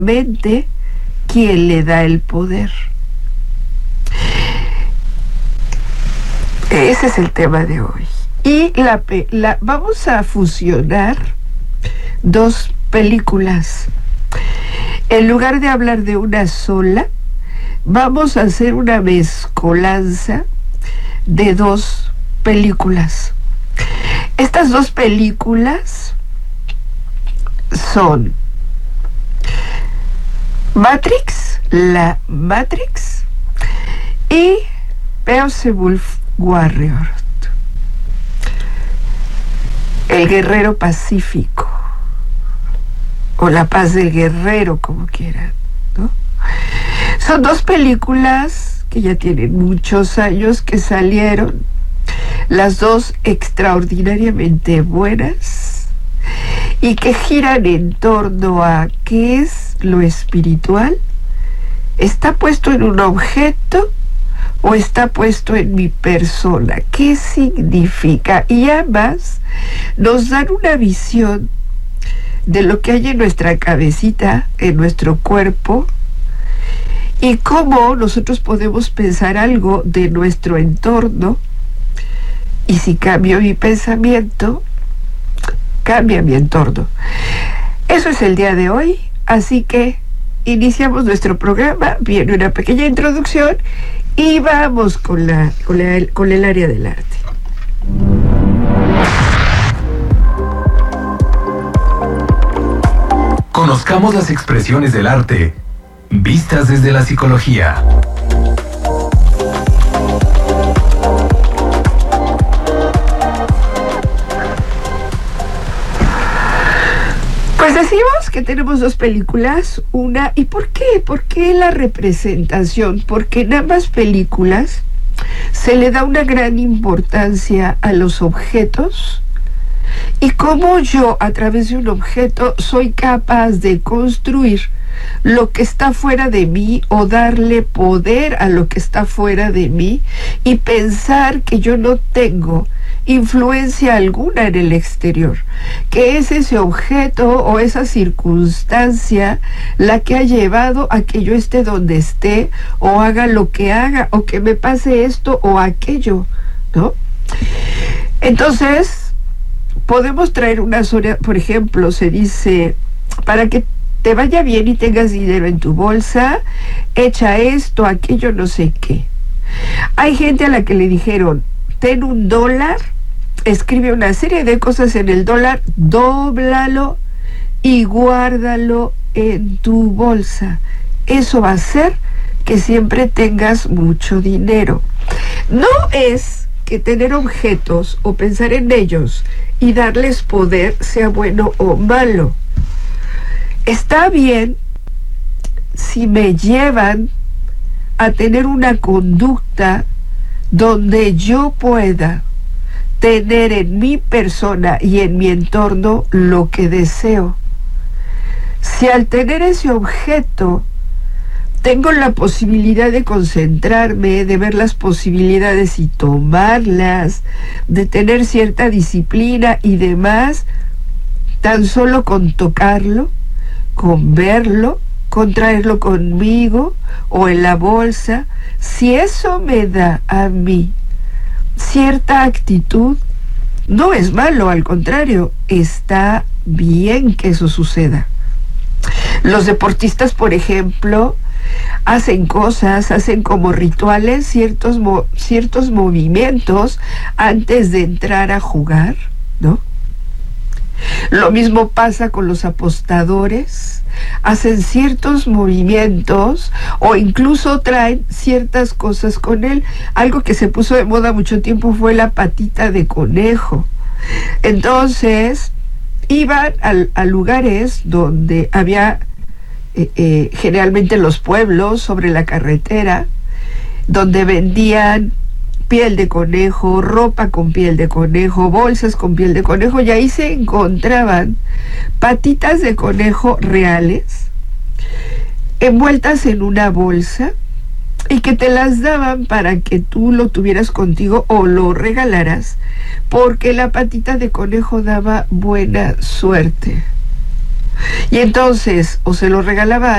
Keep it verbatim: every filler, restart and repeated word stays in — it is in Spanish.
mente quien le da el poder. Ese es el tema de hoy. Y la, la vamos a fusionar dos películas. En lugar de hablar de una sola, vamos a hacer una mezcolanza de dos películas. Estas dos películas son Matrix, la Matrix, y Beelzebub Warrior, el guerrero pacífico, o la paz del guerrero, como quieran, ¿no? Son dos películas que ya tienen muchos años que salieron, las dos extraordinariamente buenas, y que giran en torno a qué es lo espiritual. ¿Está puesto en un objeto o está puesto en mi persona? ¿Qué significa? Y ambas nos dan una visión de lo que hay en nuestra cabecita, en nuestro cuerpo, y cómo nosotros podemos pensar algo de nuestro entorno, y si cambio mi pensamiento, cambia mi entorno. Eso es el día de hoy, así que iniciamos nuestro programa. Viene una pequeña introducción y vamos con, la, con, la, con el área del arte. Conozcamos las expresiones del arte, vistas desde la psicología. Pues decimos que tenemos dos películas, una, ¿y por qué? ¿Por qué la representación? Porque en ambas películas se le da una gran importancia a los objetos y cómo yo, a través de un objeto, soy capaz de construir lo que está fuera de mí o darle poder a lo que está fuera de mí y pensar que yo no tengo influencia alguna en el exterior, que es ese objeto o esa circunstancia la que ha llevado a que yo esté donde esté o haga lo que haga o que me pase esto o aquello, ¿no? Entonces podemos traer una historia, por ejemplo, se dice, para que te vaya bien y tengas dinero en tu bolsa, echa esto, aquello, no sé qué. Hay gente a la que le dijeron, ten un dólar, escribe una serie de cosas en el dólar, dóblalo y guárdalo en tu bolsa. Eso va a hacer que siempre tengas mucho dinero. No es que tener objetos o pensar en ellos y darles poder sea bueno o malo. Está bien si me llevan a tener una conducta donde yo pueda tener en mi persona y en mi entorno lo que deseo. Si al tener ese objeto tengo la posibilidad de concentrarme, de ver las posibilidades y tomarlas, de tener cierta disciplina y demás, tan solo con tocarlo, con verlo, con traerlo conmigo o en la bolsa, si eso me da a mí cierta actitud, no es malo, al contrario, está bien que eso suceda. Los deportistas, por ejemplo, hacen cosas, hacen como rituales, ciertos, mo- ciertos movimientos antes de entrar a jugar, ¿no? Lo mismo pasa con los apostadores, hacen ciertos movimientos o incluso traen ciertas cosas con él. Algo que se puso de moda mucho tiempo fue la patita de conejo. Entonces, iban a, a lugares donde había eh, eh, generalmente los pueblos sobre la carretera, donde vendían piel de conejo, ropa con piel de conejo, bolsas con piel de conejo, y ahí se encontraban patitas de conejo reales envueltas en una bolsa y que te las daban para que tú lo tuvieras contigo o lo regalaras, porque la patita de conejo daba buena suerte. Y entonces, o se lo regalaba